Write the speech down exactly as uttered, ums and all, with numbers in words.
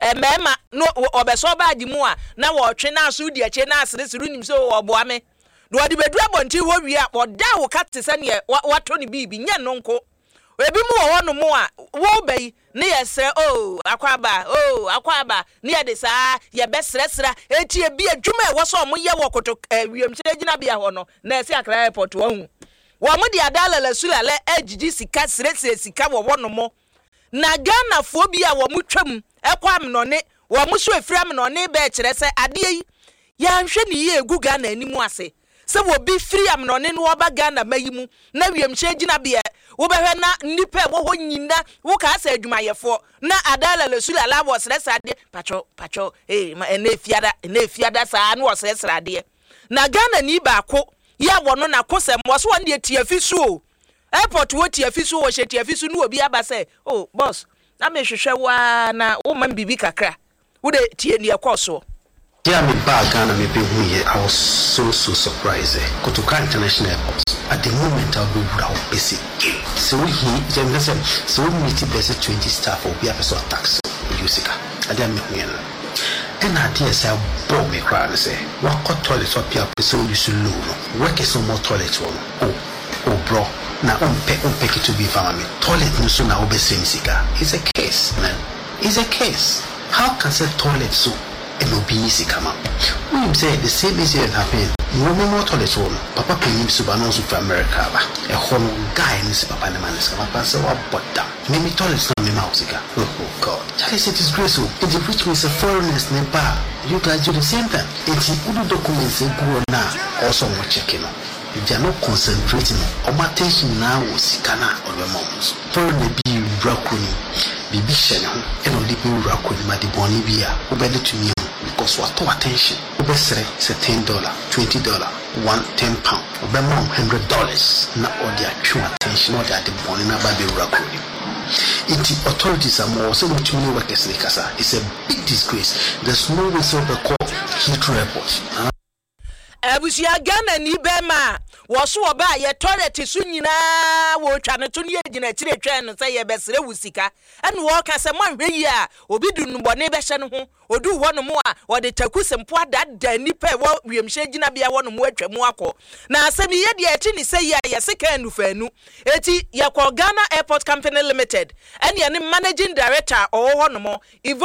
mema no obeso ba di mu a na wo twe na aso di ache na asere siru nim so oboa me do odi bedu abonti wo wi a oda wo kate se ne wato ne bibi nya no nko ebi mu wo no mu a wo bai ne yesre oh akwaba oh akwaba ne yede saa ye besresra eti e bi adwuma e wo so mo ye wo koto wiem kire gina bia ho no na esi akra airport wo hu wo mo di adala la sula le ejiji sika srese sika wo wo no mo na Ghana fo bi a wo mo twam ekwa am no ne wo mo so efira am no ne be kire se ade yi ya nhwe ne ye egu Ghana animu ase se wo bi free am no ne no oba Ghana mayimu na wiem kire gina bia wo behwe na nipa wo ho nyina wo ka asa adwumayefo na adala le sula la wo srese ade pacho pacho eh ene fiada ene fiada sa na wo srese ade na Ghana ni ba ko ya wono na kosem wo so won de tiafisu o airport wo tiafisu wo she tiafisu no obi aba say oh boss na me hwehwe wa na wo man bibi kakra wo de tie ni ekoso. Yeah, me back Ghana me be here. I was so so surprised. Kotoka International Airport. At the moment I'll be without basic. So we he so we meet basic twenty staff or be a person tax Usika. I didn't make me and I dare say bomb me cry and say, what got toilet up here so you should low. Work is some more toilet one. Oh, oh bro. Now um pe um pe to be family. Toilet no so now be same sika. It's a case, man. It's a case. How can say toilet so and obese come up? We say the same incident happened. No more toilet one. Papa came to Banos for America. A whole guy in this papa and man is come up and say, what but down. Maybe toilets not me mousika. Oh God. Charlie said it's graceful. It's rich means a foreigners nearby. You guys do the same thing. It's the documents they go now. Also, we're checking on. If they are not concentrating on my attention now, Sikana or the moms. Foreign be Rakuni, be Bishan, and only be Rakuni, Madi Bonivia, who better to me because what to attention. Obesere is a ten dollar, twenty dollar, one ten pound, Obama hundred dollars. Not all their true attention, or that the Bonina by the Rakuni. It the authorities are more so much money workers like us. It's a big disgrace. There's no way so the call Heathrow Airport. Abusia Ghana ni bema wo so oba ye toilet su nyina wo twa ne to ne agina tire twa no say ye besere wusika ene wo ka se man hwe yi a obi du nbone be hye ne ho odu ho no mo a wo de taku sempo adada nipa wo wiemhye gina bia wo no mo atwa mu akọ na asem ye de echi ni say ya ye seka anu fanu eti ye ko Ghana Airport Company Limited ene ye ne managing director owo ho no mo